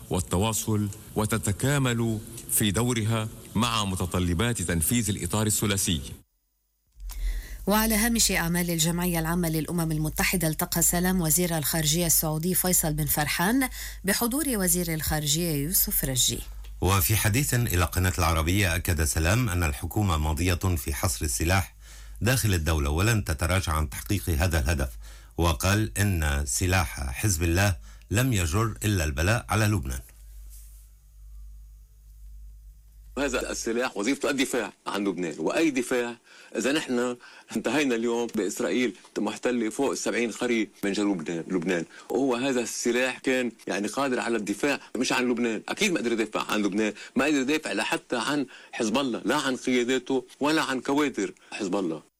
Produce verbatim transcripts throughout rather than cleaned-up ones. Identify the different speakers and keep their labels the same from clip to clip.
Speaker 1: والتواصل وتتكامل في دورها مع متطلبات تنفيذ الإطار الثلاثي.
Speaker 2: وعلى هامش أعمال الجمعية العامة للأمم المتحدة التقى سلام وزير الخارجية السعودي فيصل بن فرحان بحضور وزير الخارجية يوسف رجي.
Speaker 3: وفي حديث إلى قناة العربية أكد سلام أن الحكومة ماضية في حصر السلاح داخل الدولة ولن تتراجع عن تحقيق هذا الهدف، وقال إن سلاح حزب الله لم يجر إلا البلاء على لبنان.
Speaker 4: هذا السلاح وظيفته الدفاع عن لبنان، وأي دفاع إذا نحن انتهينا اليوم بإسرائيل محتلة فوق السبعين خريف من جنوب لبنان، وهو هذا السلاح كان يعني قادر على الدفاع مش عن لبنان، أكيد ما قدر يدافع عن لبنان، ما قدر يدافع لا حتى عن حزب الله، لا عن قياداته ولا عن كوادر حزب الله.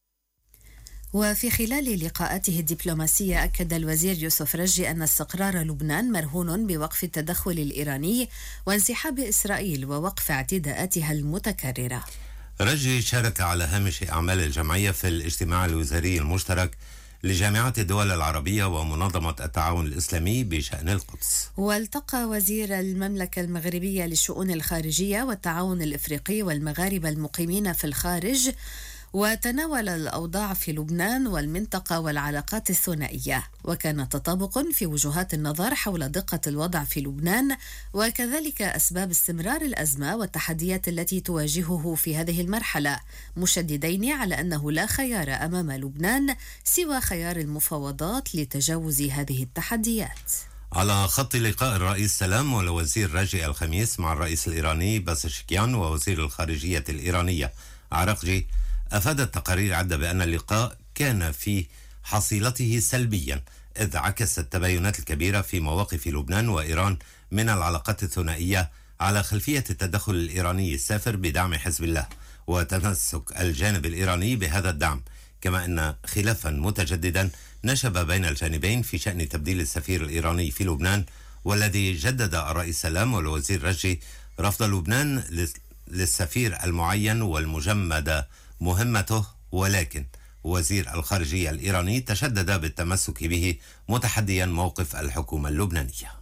Speaker 2: وفي خلال لقاءاته الدبلوماسية أكد الوزير يوسف رجي أن استقرار لبنان مرهون بوقف التدخل الإيراني وانسحاب إسرائيل ووقف اعتداءاتها المتكررة.
Speaker 3: رجي شارك على هامش أعمال الجمعية في الاجتماع الوزاري المشترك لجامعة الدول العربية ومنظمة التعاون الإسلامي بشأن القدس.
Speaker 2: والتقى وزير المملكة المغربية للشؤون الخارجية والتعاون الإفريقي والمغاربة المقيمين في الخارج، وتناول الأوضاع في لبنان والمنطقة والعلاقات الثنائية، وكان تطابق في وجهات النظر حول دقة الوضع في لبنان وكذلك أسباب استمرار الأزمة والتحديات التي تواجهه في هذه المرحلة، مشددين على أنه لا خيار أمام لبنان سوى خيار المفاوضات لتجاوز هذه التحديات.
Speaker 3: على خط لقاء الرئيس سلام والوزير رجي الخميس مع الرئيس الإيراني بازشكيان ووزير الخارجية الإيرانية عراقجي، أفادت تقارير عدة بأن اللقاء كان في حصيلته سلبيا، إذ عكس التباينات الكبيرة في مواقف لبنان وإيران من العلاقات الثنائية على خلفية التدخل الإيراني السافر بدعم حزب الله وتمسك الجانب الإيراني بهذا الدعم، كما أن خلافا متجددا نشب بين الجانبين في شأن تبديل السفير الإيراني في لبنان، والذي جدد الرئيس سلام والوزير رجي رفض لبنان للسفير المعين والمجمد مهمته، ولكن وزير الخارجية الإيراني تشدد بالتمسك به متحديا موقف الحكومة اللبنانية.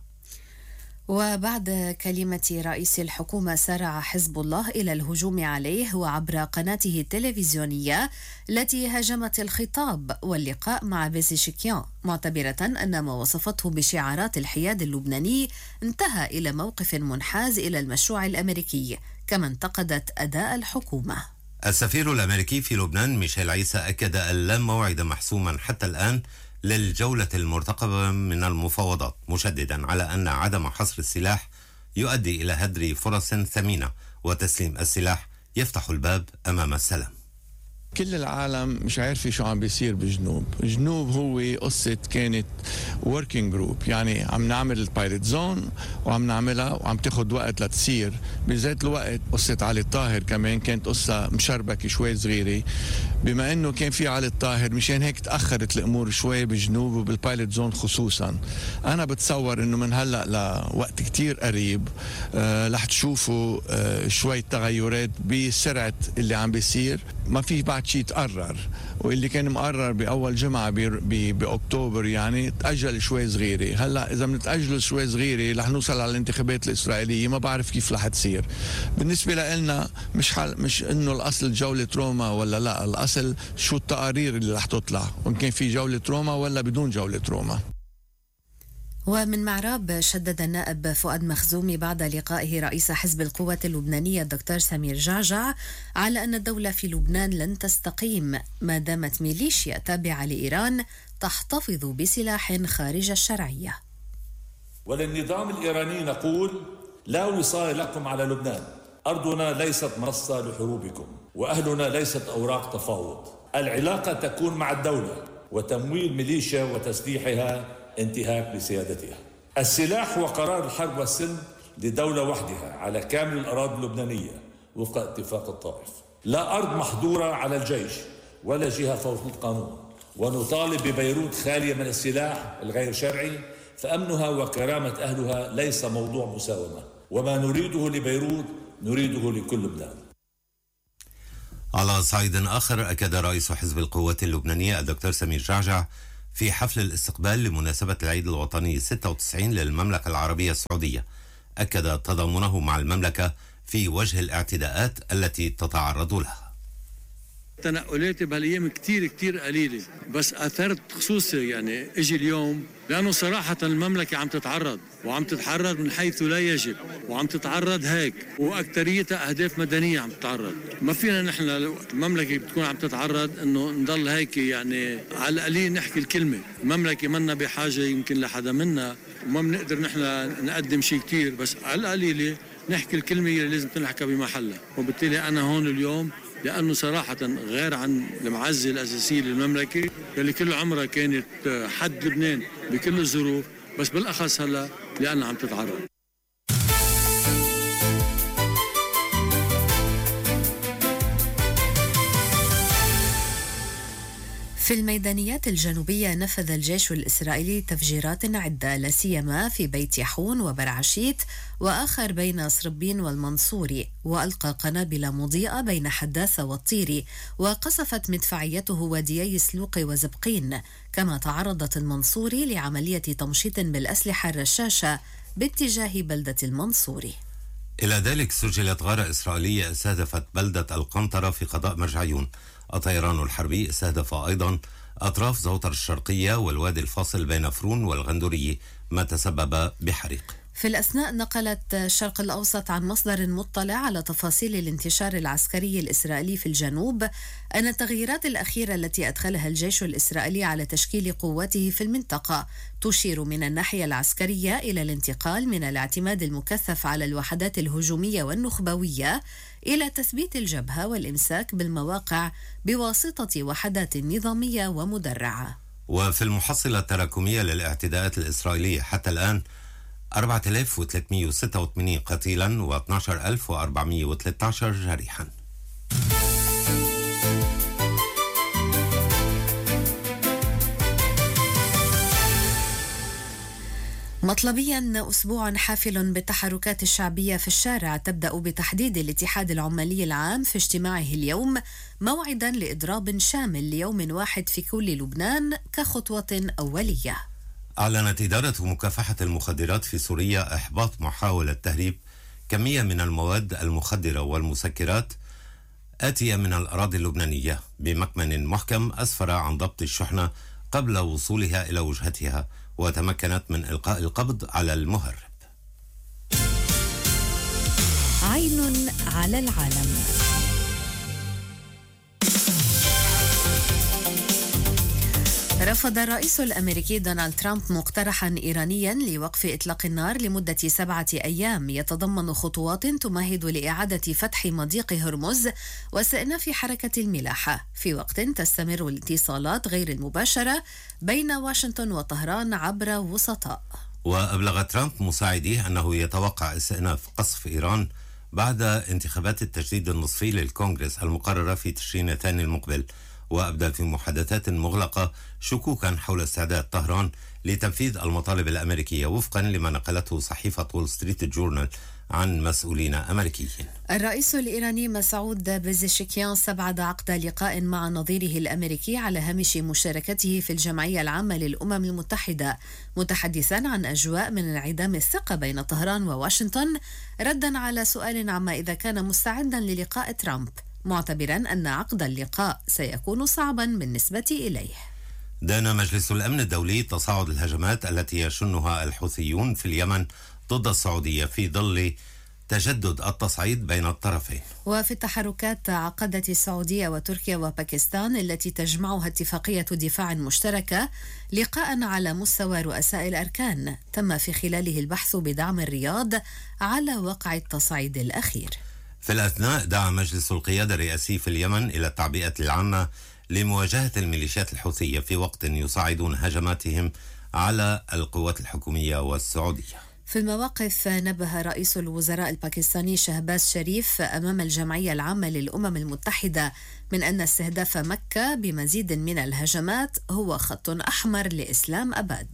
Speaker 2: وبعد كلمة رئيس الحكومة سارع حزب الله إلى الهجوم عليه وعبر قناته التلفزيونية التي هاجمت الخطاب واللقاء مع بازشكيان، معتبرة أن ما وصفته بشعارات الحياد اللبناني انتهى إلى موقف منحاز إلى المشروع الأمريكي، كما انتقدت أداء الحكومة.
Speaker 3: السفير الأمريكي في لبنان ميشيل عيسى أكد أن لا موعد محسوما حتى الآن للجولة المرتقبة من المفاوضات، مشددا على أن عدم حصر السلاح يؤدي إلى هدر فرص ثمينة، وتسليم السلاح يفتح الباب أمام السلام.
Speaker 5: كل العالم مش عارفة شو عم بيصير بجنوب. جنوب هو قصة كانت working group، يعني عم نعمل البايلوت زون وعم نعملها وعم تاخد وقت لتصير. بذات الوقت قصة علي الطاهر كمان كانت قصة مشربكة شوي صغيرة، بما انه كان في علي الطاهر مشان هيك تأخرت الامور شوي بجنوب وبالبايلوت زون خصوصا. انا بتصور انه من هلأ لوقت كتير قريب آه رح تشوفوا آه شوي تغيرات بسرعة اللي عم بيصير. ما في بعد شيء تقرر، واللي كان مقرر بأول جمعة بأكتوبر يعني تأجل شوي صغيرة. هلأ إذا بنتأجله شوي صغيرة رح نوصل على الانتخابات الإسرائيلية، ما بعرف كيف رح تصير. بالنسبة لنا مش حل مش إنه الأصل جولة روما ولا لا، الأصل شو التقارير اللي رح تطلع، وإن كان في جولة روما ولا بدون جولة روما.
Speaker 2: ومن معراب شدد النائب فؤاد مخزومي بعد لقائه رئيس حزب القوات اللبنانية الدكتور سمير جعجع على أن الدولة في لبنان لن تستقيم ما دامت ميليشيا تابعة لإيران تحتفظ بسلاح خارج الشرعية.
Speaker 6: وللنظام الإيراني نقول: لا وصاية لكم على لبنان، أرضنا ليست منصة لحروبكم، وأهلنا ليست أوراق تفاوض. العلاقة تكون مع الدولة، وتمويل ميليشيا وتسليحها انتهاك لسيادتها. السلاح وقرار الحرب والسلم لدولة وحدها على كامل الأراضي اللبنانية وفق اتفاق الطائف. لا أرض محظورة على الجيش ولا جهة فوق القانون. ونطالب ببيروت خالية من السلاح الغير شرعي، فأمنها وكرامة أهلها ليس موضوع مساومة، وما نريده لبيروت نريده لكل لبنان.
Speaker 3: على صعيد آخر، أكد رئيس حزب القوات اللبنانية الدكتور سمير جعجع في حفل الاستقبال لمناسبة العيد الوطني ستة وتسعين للمملكة العربية السعودية أكد تضامنه مع المملكة في وجه الاعتداءات التي تتعرض لها.
Speaker 7: تنقلاتي بهالايام كتير كتير قليله، بس اثرت خصوصي يعني اجي اليوم لانه صراحه المملكه عم تتعرض وعم تتعرض من حيث لا يجب، وعم تتعرض هيك واكثريتها اهداف مدنيه عم تتعرض. ما فينا نحن المملكه بتكون عم تتعرض انه نضل هيك يعني على القليل نحكي الكلمه. المملكه منا بحاجه يمكن لحدا منا وما بنقدر نحن نقدم شيء كتير، بس على القليله نحكي الكلمه اللي لازم تنحكى بمحلها. وبالتالي انا هون اليوم لأنه صراحة غير عن المعزة الأساسية للمملكة اللي كل عمرها كانت حد لبنان بكل الظروف، بس بالأخص هلا لأنها عم تتعرض.
Speaker 2: في الميدانيات الجنوبية نفذ الجيش الإسرائيلي تفجيرات عدة لا سيما في بيت يحون وبرعشيت وآخر بين صربين والمنصوري، وألقى قنابل مضيئة بين حداثة والطيري، وقصفت مدفعيته وديي سلوق وزبقين. كما تعرضت المنصوري لعملية تمشيط بالأسلحة الرشاشة باتجاه بلدة المنصوري.
Speaker 3: إلى ذلك سجلت غارة إسرائيلية استهدفت بلدة القنطرة في قضاء مرجعيون. الطيران الحربي استهدف أيضا أطراف زوطر الشرقية والوادي الفاصل بين فرون والغندورية، ما تسبب بحريق.
Speaker 2: في الأثناء نقلت الشرق الأوسط عن مصدر مطلع على تفاصيل الانتشار العسكري الإسرائيلي في الجنوب أن التغييرات الأخيرة التي أدخلها الجيش الإسرائيلي على تشكيل قوته في المنطقة تشير من الناحية العسكرية إلى الانتقال من الاعتماد المكثف على الوحدات الهجومية والنخبوية إلى تثبيت الجبهة والإمساك بالمواقع بواسطة وحدات نظامية ومدرعة.
Speaker 3: وفي المحصلة التراكمية للاعتداءات الإسرائيلية حتى الآن أربعة آلاف وثلاثمئة وستة وثمانين قتيلا و اثني عشر ألف وأربعمئة وثلاثة عشر جريحا.
Speaker 2: مطلبيا أسبوع حافل بالتحركات الشعبية في الشارع تبدأ بتحديد الاتحاد العمالي العام في اجتماعه اليوم موعدا لإضراب شامل ليوم واحد في كل لبنان كخطوة أولية.
Speaker 3: أعلنت إدارة مكافحة المخدرات في سوريا إحباط محاولة تهريب كمية من المواد المخدرة والمسكرات آتية من الأراضي اللبنانية بمكمن محكم أسفر عن ضبط الشحنة قبل وصولها إلى وجهتها، وتمكنت من إلقاء القبض على المهرب.
Speaker 2: عين على العالم. رفض الرئيس الأمريكي دونالد ترامب مقترحا إيرانيا لوقف إطلاق النار لمدة سبعة أيام يتضمن خطوات تمهد لإعادة فتح مضيق هرمز واستئناف حركة الملاحة، في وقت تستمر الاتصالات غير المباشرة بين واشنطن وطهران عبر وسطاء.
Speaker 3: وأبلغ ترامب مساعديه أنه يتوقع استئناف قصف إيران بعد انتخابات التجديد النصفي للكونغرس المقررة في تشرين الثاني المقبل، وأبدى في محادثات مغلقة شكوكا حول استعداد طهران لتنفيذ المطالب الأمريكية وفقا لما نقلته صحيفة وول ستريت جورنال عن مسؤولين أمريكيين.
Speaker 2: الرئيس الإيراني مسعود بيزشكيان استبعد عقد لقاء مع نظيره الأمريكي على هامش مشاركته في الجمعية العامة للأمم المتحدة، متحدثا عن أجواء من انعدام الثقة بين طهران وواشنطن، ردا على سؤال عما إذا كان مستعدا للقاء ترامب، معتبرا أن عقد اللقاء سيكون صعبا بالنسبة إليه.
Speaker 3: دان مجلس الأمن الدولي تصاعد الهجمات التي يشنها الحوثيون في اليمن ضد السعودية في ظل تجدد التصعيد بين الطرفين.
Speaker 2: وفي التحركات عقدت السعودية وتركيا وباكستان التي تجمعها اتفاقية دفاع مشتركة لقاء على مستوى رؤساء الأركان تم في خلاله البحث بدعم الرياض على وقع التصعيد الأخير.
Speaker 3: في الأثناء دعا مجلس القيادة الرئاسي في اليمن إلى التعبئة العامة لمواجهة الميليشيات الحوثية في وقت يصعدون هجماتهم على القوات الحكومية والسعودية.
Speaker 2: في المواقف نبه رئيس الوزراء الباكستاني شهباز شريف أمام الجمعية العامة للأمم المتحدة من أن استهداف مكة بمزيد من الهجمات هو خط أحمر لإسلام أباد.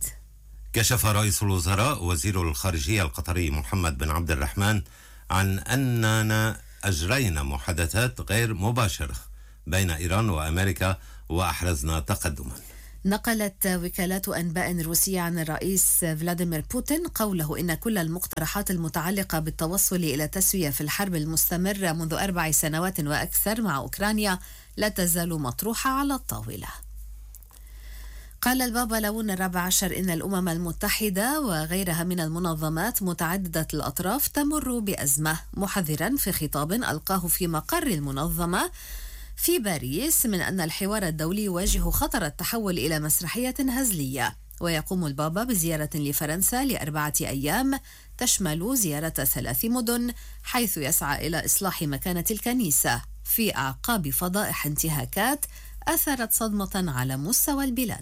Speaker 3: كشف رئيس الوزراء وزير الخارجية القطري محمد بن عبد الرحمن عن أننا أجرينا محادثات غير مباشرة بين إيران وأمريكا وأحرزنا تقدما.
Speaker 2: نقلت وكالات أنباء روسية عن الرئيس فلاديمير بوتين قوله إن كل المقترحات المتعلقة بالتوصل إلى تسوية في الحرب المستمرة منذ أربع سنوات وأكثر مع أوكرانيا لا تزال مطروحة على الطاولة. قال البابا لاون الرابع عشر إن الأمم المتحدة وغيرها من المنظمات متعددة الأطراف تمر بأزمة، محذرا في خطاب ألقاه في مقر المنظمة في باريس من أن الحوار الدولي يواجه خطر التحول إلى مسرحية هزلية. ويقوم البابا بزيارة لفرنسا لأربعة أيام تشمل زيارة ثلاث مدن، حيث يسعى إلى إصلاح مكانة الكنيسة في أعقاب فضائح انتهاكات أثرت صدمة على مستوى البلاد.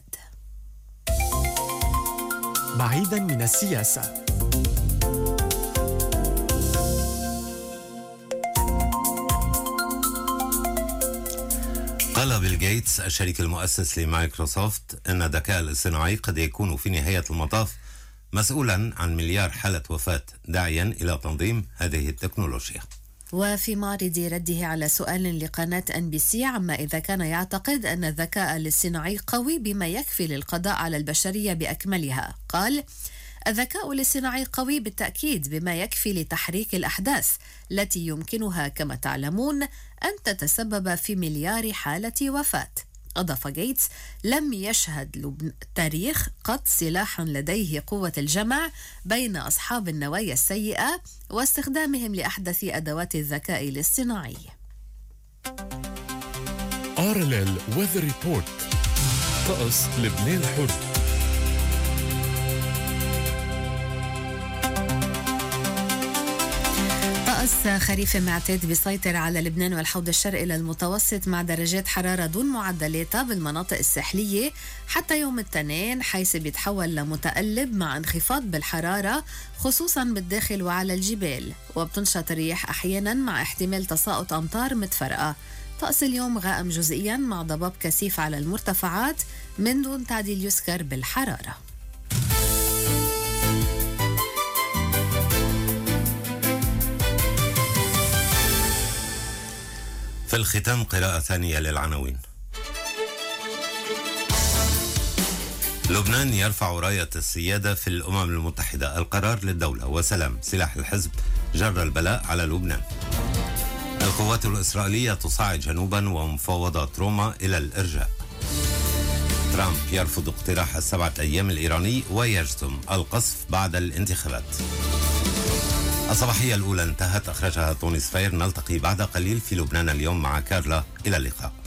Speaker 8: بعيدا من السياسة،
Speaker 3: قال بيل غيتس الشريك المؤسس لمايكروسوفت أن الذكاء الاصطناعي قد يكون في نهاية المطاف مسؤولا عن مليار حالة وفاة، داعيا إلى تنظيم هذه التكنولوجيا.
Speaker 2: وفي معرض رده على سؤال لقناة إن بي سي عما إذا كان يعتقد أن الذكاء الاصطناعي قوي بما يكفي للقضاء على البشرية بأكملها، قال: الذكاء الاصطناعي قوي بالتأكيد بما يكفي لتحريك الأحداث التي يمكنها كما تعلمون أن تتسبب في مليار حالة وفاة. أضاف غيتس: لم يشهد التاريخ قط سلاحا لديه قوة الجمع بين أصحاب النوايا السيئة واستخدامهم لأحدث أدوات الذكاء الاصطناعي.
Speaker 9: آر إل إل Weather Report. طقس لبنان الحر.
Speaker 2: طقس خريف معتاد بيسيطر على لبنان والحوض الشرقي للمتوسط مع درجات حرارة دون معدلاتها بالمناطق الساحلية حتى يوم الاثنين، حيث بيتحول لمتقلب مع انخفاض بالحرارة خصوصا بالداخل وعلى الجبال، وبتنشط الرياح أحيانا مع احتمال تساقط أمطار متفرقة. طقس اليوم غائم جزئيا مع ضباب كثيف على المرتفعات من دون تعديل يذكر بالحرارة.
Speaker 3: في الختام قراءة ثانية للعناوين. لبنان يرفع راية السيادة في الأمم المتحدة، القرار للدولة وسلام، سلاح الحزب جر البلاء على لبنان. القوات الإسرائيلية تصاعد جنوبا ومفاوضات روما إلى الإرجاء. ترامب يرفض اقتراح السبعة أيام الإيراني ويجزم القصف بعد الانتخابات. الصباحية الأولى انتهت، أخرجها توني سفير. نلتقي بعد قليل في لبنان اليوم مع كارلا، إلى اللقاء.